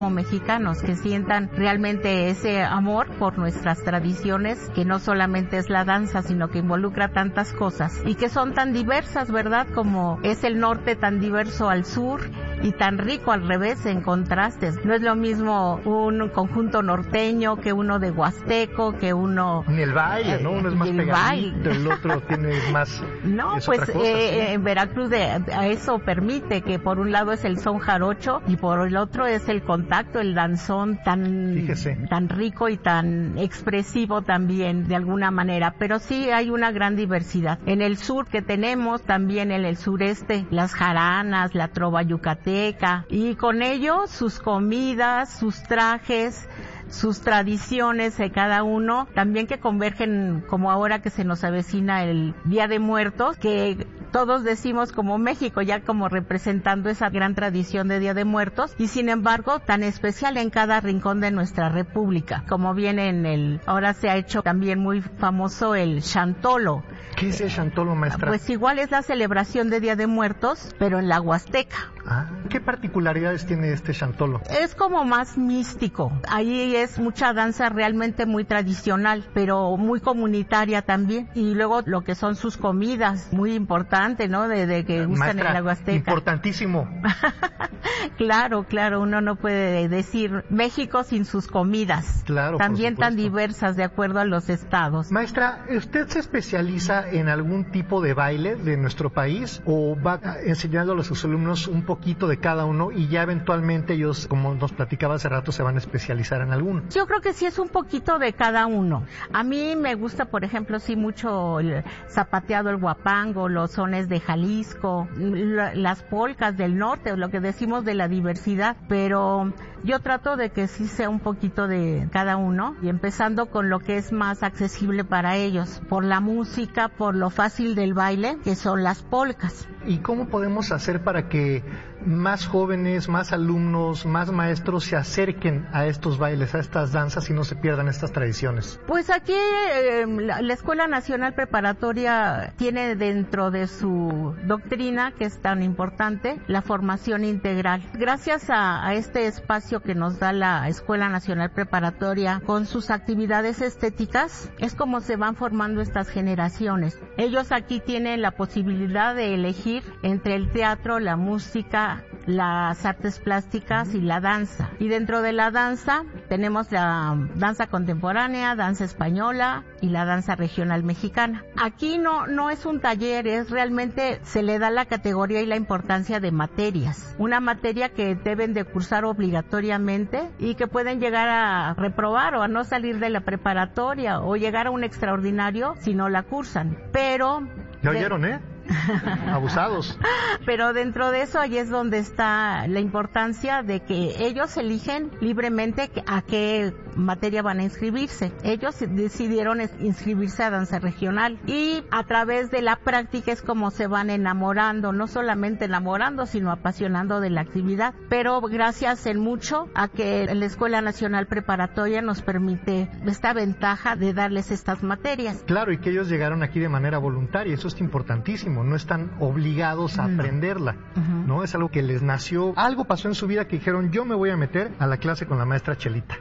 como mexicanos, que sientan realmente ese amor por nuestras tradiciones, que no solamente es la danza, sino que involucra tantas cosas y que son tan diversas, ¿verdad? Como es el norte tan diverso al sur y tan rico al revés en contrastes. No es lo mismo un conjunto norteño que uno de huasteco, que uno... Ni el baile, ¿no? Uno es más pegadito, el otro tiene más... No, pues cosa, ¿sí? En Veracruz eso permite que por un lado es el son jarocho y por el otro es el contacto, el danzón tan rico y tan expresivo también de alguna manera, pero sí hay una gran diversidad. En el sur que tenemos, también en el sureste, las jaranas, la trova yucateca, y con ello sus comidas, sus trajes, sus tradiciones de cada uno, también que convergen, como ahora que se nos avecina el Día de Muertos, que todos decimos como México, ya como representando esa gran tradición de Día de Muertos, y sin embargo tan especial en cada rincón de nuestra república. Como bien ahora se ha hecho también muy famoso el Chantolo. ¿Qué es el Chantolo, maestra? Pues igual es la celebración de Día de Muertos, pero en la Huasteca. ¿Qué particularidades tiene este Chantolo? Es como más místico. Ahí es mucha danza realmente muy tradicional, pero muy comunitaria también. Y luego lo que son sus comidas, muy importante, ¿no? De que gustan en la Huasteca. Importantísimo. Claro, uno no puede decir México sin sus comidas. Claro, también tan diversas de acuerdo a los estados. Maestra, ¿usted se especializa en algún tipo de baile de nuestro país o va enseñando a sus alumnos un poquito de cada uno y ya eventualmente ellos, como nos platicaba hace rato, se van a especializar en alguno? Yo creo que sí es un poquito de cada uno. A mí me gusta, por ejemplo, sí mucho el zapateado, el huapango, los sones de Jalisco, las polcas del norte, lo que decimos de la diversidad, pero yo trato de que sí sea un poquito de cada uno y empezando con lo que es más accesible para ellos, por la música, por lo fácil del baile, que son las polcas. ¿Y cómo podemos hacer para que más jóvenes, más alumnos, más maestros se acerquen a estos bailes, a estas danzas y no se pierdan estas tradiciones? Pues aquí la Escuela Nacional Preparatoria tiene dentro de su doctrina, que es tan importante, la formación integral. Gracias a este espacio que nos da la Escuela Nacional Preparatoria con sus actividades estéticas, es como se van formando estas generaciones. Ellos aquí tienen la posibilidad de elegir entre el teatro, la música, las artes plásticas y la danza. Y dentro de la danza tenemos la danza contemporánea, danza española y la danza regional mexicana. Aquí no es un taller, es realmente se le da la categoría y la importancia de materias. Una materia que deben de cursar obligatoriamente y que pueden llegar a reprobar o a no salir de la preparatoria o llegar a un extraordinario si no la cursan. Pero... ¿Ya oyeron, Abusados. Pero dentro de eso ahí es donde está la importancia de que ellos eligen libremente a qué materia van a inscribirse. Ellos decidieron inscribirse a danza regional y a través de la práctica es como se van enamorando, no solamente enamorando sino apasionando de la actividad, pero gracias en mucho a que la Escuela Nacional Preparatoria nos permite esta ventaja de darles estas materias. Claro, y que ellos llegaron aquí de manera voluntaria, eso es importantísimo. No están obligados a aprenderla, ¿no? Es algo que les nació, algo pasó en su vida que dijeron, yo me voy a meter a la clase con la maestra Chelita.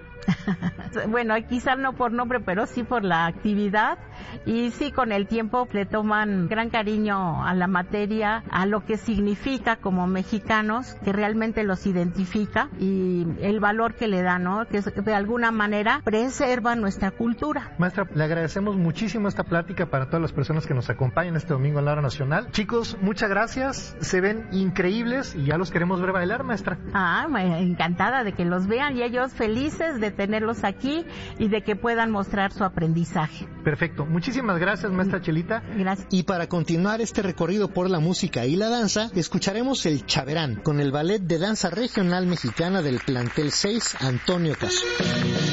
Bueno, quizá no por nombre, pero sí por la actividad, y sí con el tiempo le toman gran cariño a la materia, a lo que significa como mexicanos, que realmente los identifica, y el valor que le dan, ¿no? Que de alguna manera preserva nuestra cultura. Maestra, le agradecemos muchísimo esta plática para todas las personas que nos acompañan este domingo en la hora nacional. Chicos, muchas gracias, se ven increíbles y ya los queremos ver bailar, maestra. Encantada de que los vean y ellos felices de tenerlos aquí y de que puedan mostrar su aprendizaje. Perfecto, muchísimas gracias, maestra Chelita. Gracias. Y para continuar este recorrido por la música y la danza, escucharemos el Chaverán con el Ballet de Danza Regional Mexicana del Plantel 6 Antonio Caso.